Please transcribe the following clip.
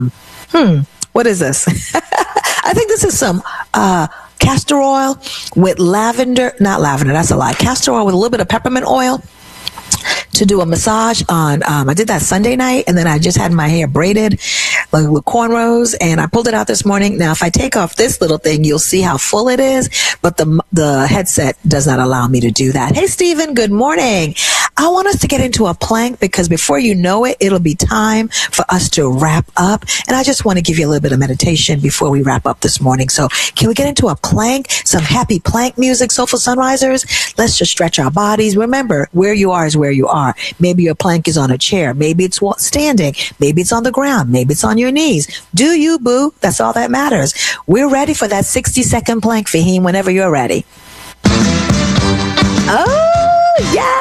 What is this? I think this is some castor oil with lavender, not lavender, that's a lie. Castor oil with a little bit of peppermint oil to do a massage on. I did that Sunday night, and then I just had my hair braided like with cornrows, and I pulled it out this morning. Now, if I take off this little thing, you'll see how full it is, but the headset does not allow me to do that. Hey, Stephen, good morning. I want us to get into a plank because before you know it, it'll be time for us to wrap up. And I just want to give you a little bit of meditation before we wrap up this morning. So can we get into a plank, some happy plank music, Soulful Sunrisers? Let's just stretch our bodies. Remember, where you are is where you are. Maybe your plank is on a chair. Maybe it's standing. Maybe it's on the ground. Maybe it's on your knees. Do you, boo? That's all that matters. We're ready for that 60-second plank, Fahim, whenever you're ready. Oh, yeah.